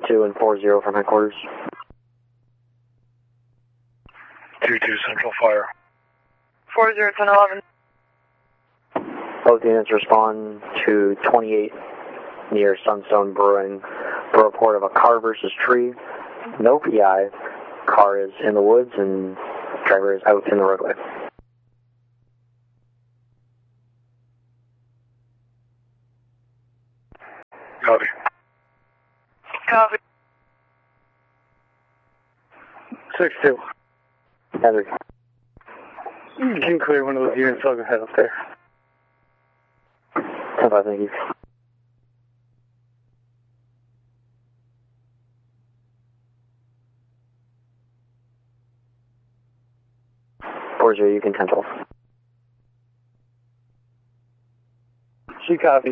2-2 and 4-0 from headquarters. 2-2 Central Fire. 40-10-11. Both units respond to 28 near Sunstone Brewing for a report of a car versus tree. No PI. Car is in the woods and driver is out in the roadway. Copy. Copy. 6-2. Henry. You can clear one of those units, I'll go ahead up there. 10-5, thank you. You can 10-12. She copies.